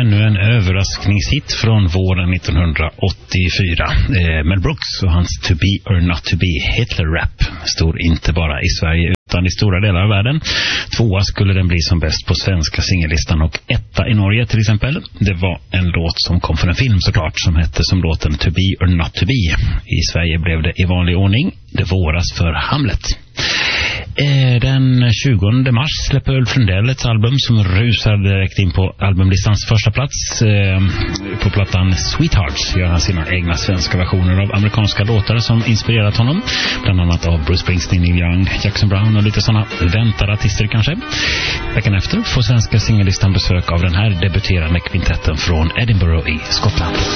ännu en överraskningshit från våren 1984. Mel Brooks och hans To Be or Not To Be Hitler-rap stod inte bara i Sverige utan i stora delar av världen. 2 skulle den bli som bäst på svenska singellistan och 1 i Norge till exempel. Det var en låt som kom från en film såklart som hette som låten To Be or Not To Be. I Sverige blev det i vanlig ordning Det våras för Hamlet. Den 20 mars släpper Ulf Lundell ett album som rusar direkt in på albumlistans första plats. På plattan Sweethearts gör han sina egna svenska versioner av amerikanska låtar som inspirerat honom. Bland annat av Bruce Springsteen, Neil Young, Jackson Browne och lite sådana väntade artister kanske. Veckan efter får svenska singellistan besök av den här debuterande kvintetten från Edinburgh i Skottland.